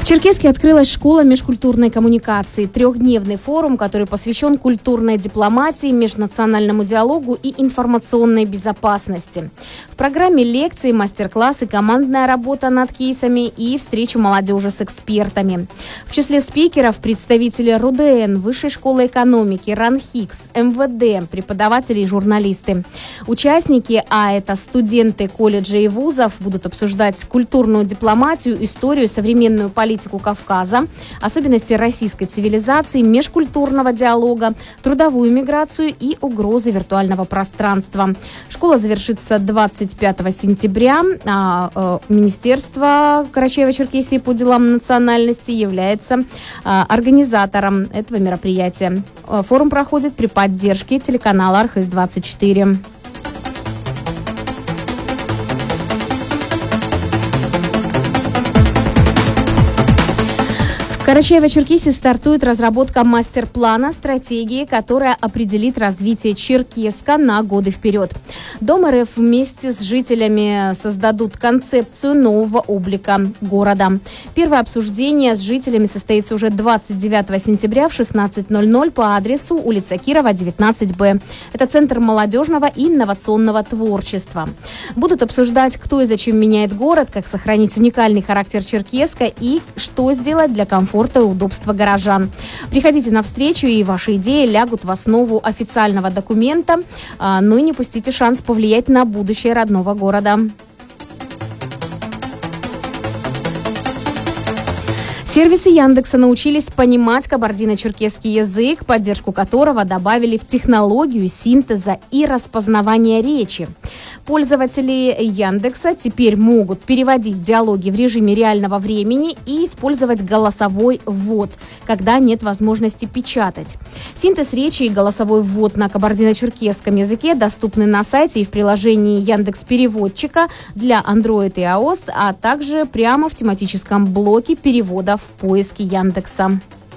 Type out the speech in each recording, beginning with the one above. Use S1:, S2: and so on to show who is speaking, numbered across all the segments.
S1: В Черкесске открылась школа межкультурной коммуникации. Трехдневный форум, который посвящен культурной дипломатии, межнациональному диалогу и информационной безопасности. В программе лекции, мастер-классы, командная работа над кейсами и встреча молодежи с экспертами. В числе спикеров представители РУДН, Высшей школы экономики, РАНХИКС, МВД, преподаватели и журналисты. Участники, а это студенты колледжей и вузов, будут обсуждать культурную дипломатию, историю, современную политику Кавказа, особенности российской цивилизации, межкультурного диалога, трудовую миграцию и угрозы виртуального пространства. Школа завершится 25 сентября. Министерство Карачаево-Черкесии по делам национальности является организатором этого мероприятия. Форум проходит при поддержке телеканала Архыз-24. В Карачаево-Черкесии стартует разработка мастер-плана стратегии, которая определит развитие Черкесска на годы вперед. Дом РФ вместе с жителями создадут концепцию нового облика города. Первое обсуждение с жителями состоится уже 29 сентября в 16:00 по адресу улица Кирова, 19Б. Это Центр молодежного и инновационного творчества. Будут обсуждать, кто и зачем меняет город, как сохранить уникальный характер Черкесска и что сделать для комфорта и удобства горожан. Приходите на встречу, и ваши идеи лягут в основу официального документа. Ну и не пустите шанс повлиять на будущее родного города. Сервисы Яндекса научились понимать кабардино-черкесский язык, поддержку которого добавили в технологию синтеза и распознавания речи. Пользователи Яндекса теперь могут переводить диалоги в режиме реального времени и использовать голосовой ввод, когда нет возможности печатать. Синтез речи и голосовой ввод на кабардино-черкесском языке доступны на сайте и в приложении Яндекс.Переводчика для Android и iOS, а также прямо в тематическом блоке перевода в поиске Яндекса.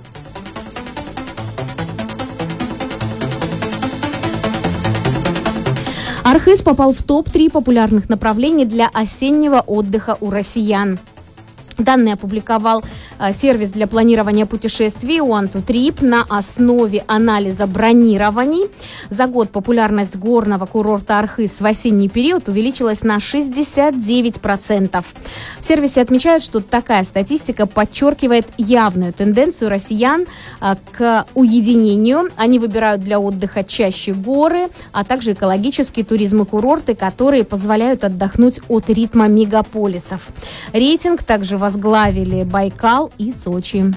S1: Архыз попал в топ-3 популярных направлений для осеннего отдыха у россиян. Данные опубликовал сервис для планирования путешествий One2Trip на основе анализа бронирований. За год популярность горного курорта Архыз в осенний период увеличилась на 69%. В сервисе отмечают, что такая статистика подчеркивает явную тенденцию россиян к уединению. Они выбирают для отдыха чаще горы, а также экологический туризм и курорты, которые позволяют отдохнуть от ритма мегаполисов. Рейтинг также возглавили Байкал и Сочи.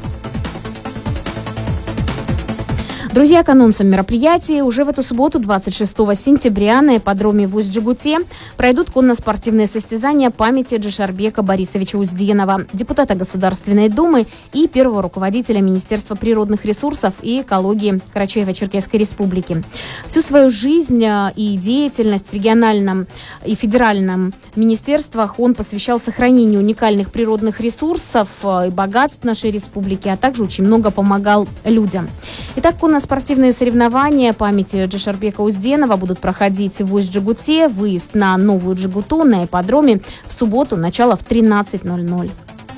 S1: Друзья, к анонсам мероприятий. Уже в эту субботу, 26 сентября, на ипподроме в Усть-Джегуте пройдут конно-спортивные состязания памяти Джишарбека Борисовича Узденова, депутата Государственной Думы и первого руководителя Министерства природных ресурсов и экологии Карачаево-Черкесской Республики. Всю свою жизнь и деятельность в региональном и федеральном министерствах он посвящал сохранению уникальных природных ресурсов и богатств нашей республики, а также очень много помогал людям. Итак, конно-спортивные соревнования памяти Джишарбека Узденова будут проходить в Усть-Джегуте. Выезд на Новую Джегуту на ипподроме в субботу, начало в 13:00.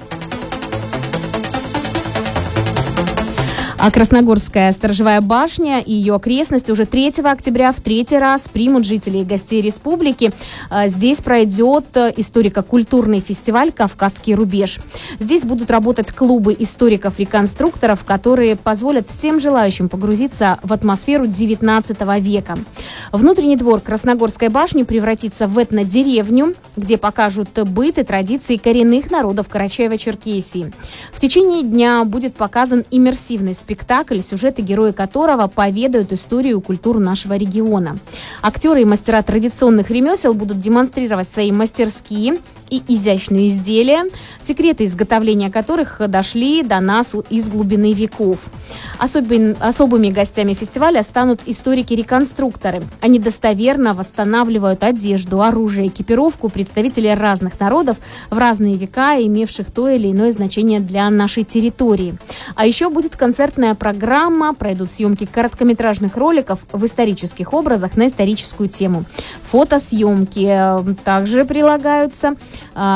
S1: А Красногорская сторожевая башня и ее окрестности уже 3 октября в 3-й раз примут жителей и гостей республики. Здесь пройдет историко-культурный фестиваль «Кавказский рубеж». Здесь будут работать клубы историков-реконструкторов, которые позволят всем желающим погрузиться в атмосферу 19 века. Внутренний двор Красногорской башни превратится в этнодеревню, где покажут быт и традиции коренных народов Карачаево-Черкесии. В течение дня будет показан иммерсивный спектакль, сюжеты герои которого поведают историю и культуру нашего региона. Актеры и мастера традиционных ремесел будут демонстрировать свои мастерские и изящные изделия, секреты изготовления которых дошли до нас из глубины веков. Особыми гостями фестиваля станут историки-реконструкторы. Они достоверно восстанавливают одежду, оружие, экипировку представителей разных народов в разные века, имевших то или иное значение для нашей территории. А еще будет концертная программа, пройдут съемки короткометражных роликов в исторических образах на историческую тему. Фотосъемки также прилагаются.